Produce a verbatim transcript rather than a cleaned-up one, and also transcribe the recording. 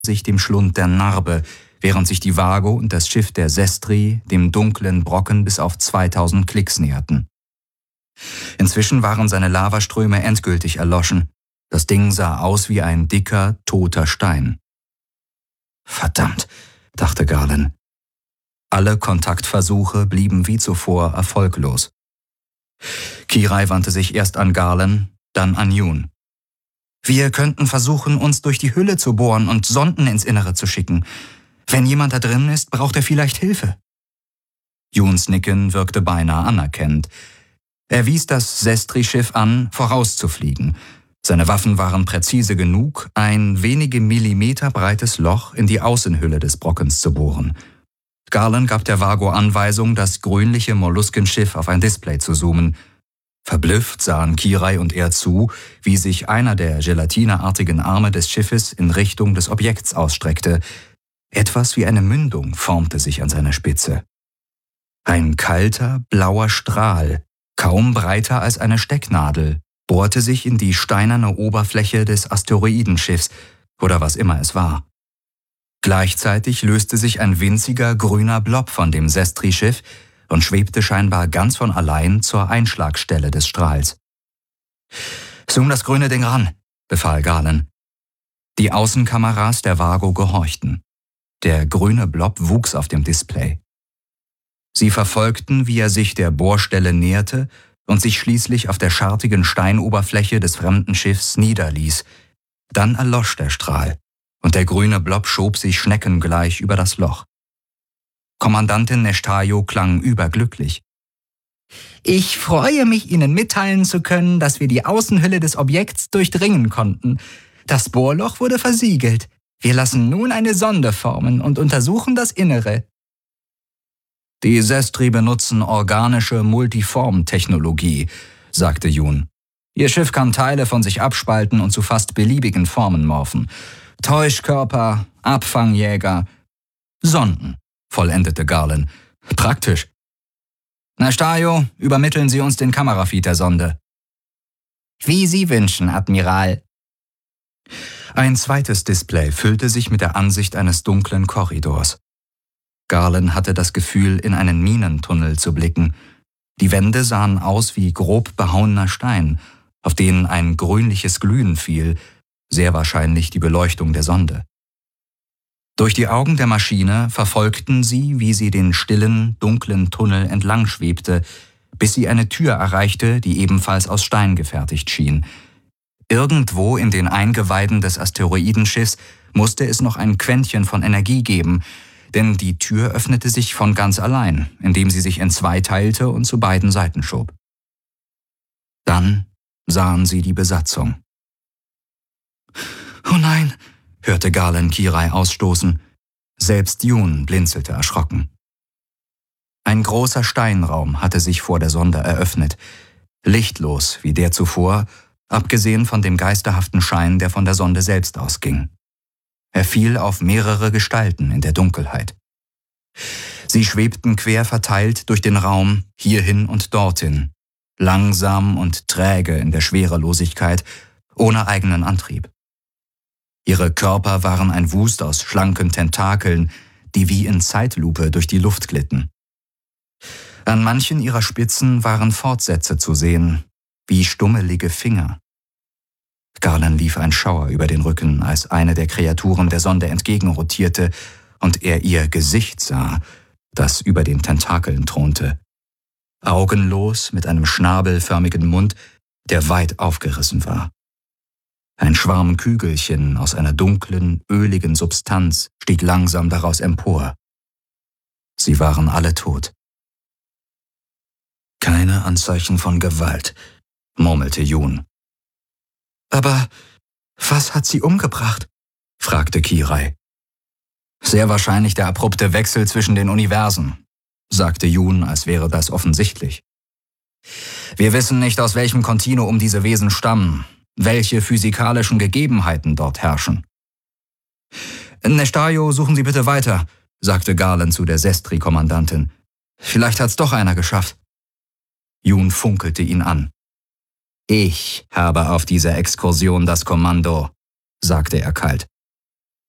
sich dem Schlund der Narbe, während sich die Vago und das Schiff der Sestri dem dunklen Brocken bis auf zweitausend Klicks näherten. Inzwischen waren seine Lavaströme endgültig erloschen. Das Ding sah aus wie ein dicker, toter Stein. »Verdammt«, dachte Garland. Alle Kontaktversuche blieben wie zuvor erfolglos. Kirai wandte sich erst an Garland, dann an Yoon. »Wir könnten versuchen, uns durch die Hülle zu bohren und Sonden ins Innere zu schicken. Wenn jemand da drin ist, braucht er vielleicht Hilfe.« Yoons Nicken wirkte beinahe anerkennend. Er wies das Sestri-Schiff an, vorauszufliegen. Seine Waffen waren präzise genug, ein wenige Millimeter breites Loch in die Außenhülle des Brockens zu bohren. Garland gab der Vago Anweisung, das grünliche Molluskenschiff auf ein Display zu zoomen. Verblüfft sahen Kirai und er zu, wie sich einer der gelatineartigen Arme des Schiffes in Richtung des Objekts ausstreckte. Etwas wie eine Mündung formte sich an seiner Spitze. Ein kalter, blauer Strahl, kaum breiter als eine Stecknadel, bohrte sich in die steinerne Oberfläche des Asteroidenschiffs oder was immer es war. Gleichzeitig löste sich ein winziger grüner Blob von dem Sestri-Schiff und schwebte scheinbar ganz von allein zur Einschlagstelle des Strahls. »Zoom das grüne Ding ran«, befahl Garland. Die Außenkameras der Vago gehorchten. Der grüne Blob wuchs auf dem Display. Sie verfolgten, wie er sich der Bohrstelle näherte und sich schließlich auf der schartigen Steinoberfläche des fremden Schiffs niederließ. Dann erlosch der Strahl, und der grüne Blob schob sich schneckengleich über das Loch. Kommandantin Nestajo klang überglücklich. »Ich freue mich, Ihnen mitteilen zu können, dass wir die Außenhülle des Objekts durchdringen konnten. Das Bohrloch wurde versiegelt. Wir lassen nun eine Sonde formen und untersuchen das Innere.« »Die Sestri benutzen organische Multiform-Technologie«, sagte Yoon. »Ihr Schiff kann Teile von sich abspalten und zu fast beliebigen Formen morphen. Täuschkörper, Abfangjäger, Sonden«, vollendete Garland. »Praktisch.« »Nestajo, übermitteln Sie uns den Kamerafeed der Sonde.« »Wie Sie wünschen, Admiral.« Ein zweites Display füllte sich mit der Ansicht eines dunklen Korridors. Garland hatte das Gefühl, in einen Minentunnel zu blicken. Die Wände sahen aus wie grob behauener Stein, auf denen ein grünliches Glühen fiel, sehr wahrscheinlich die Beleuchtung der Sonde. Durch die Augen der Maschine verfolgten sie, wie sie den stillen, dunklen Tunnel entlang schwebte, bis sie eine Tür erreichte, die ebenfalls aus Stein gefertigt schien. Irgendwo in den Eingeweiden des Asteroidenschiffs musste es noch ein Quäntchen von Energie geben, denn die Tür öffnete sich von ganz allein, indem sie sich in zwei teilte und zu beiden Seiten schob. Dann sahen sie die Besatzung. »Oh nein«, hörte Garland Kirai ausstoßen. Selbst Yoon blinzelte erschrocken. Ein großer Steinraum hatte sich vor der Sonde eröffnet, lichtlos wie der zuvor, abgesehen von dem geisterhaften Schein, der von der Sonde selbst ausging. Er fiel auf mehrere Gestalten in der Dunkelheit. Sie schwebten quer verteilt durch den Raum, hierhin und dorthin, langsam und träge in der Schwerelosigkeit, ohne eigenen Antrieb. Ihre Körper waren ein Wust aus schlanken Tentakeln, die wie in Zeitlupe durch die Luft glitten. An manchen ihrer Spitzen waren Fortsätze zu sehen, wie stummelige Finger. Garland lief ein Schauer über den Rücken, als eine der Kreaturen der Sonde entgegenrotierte und er ihr Gesicht sah, das über den Tentakeln thronte. Augenlos, mit einem schnabelförmigen Mund, der weit aufgerissen war. Ein Schwarm Kügelchen aus einer dunklen, öligen Substanz stieg langsam daraus empor. Sie waren alle tot. »Keine Anzeichen von Gewalt«, murmelte Yoon. »Aber was hat sie umgebracht?« fragte Kirai. »Sehr wahrscheinlich der abrupte Wechsel zwischen den Universen«, sagte Yoon, als wäre das offensichtlich. »Wir wissen nicht, aus welchem Kontinuum diese Wesen stammen, welche physikalischen Gegebenheiten dort herrschen.« »Nestajo, suchen Sie bitte weiter«, sagte Garland zu der Sestri-Kommandantin. »Vielleicht hat's doch einer geschafft.« Yoon funkelte ihn an. »Ich habe auf dieser Exkursion das Kommando«, sagte er kalt.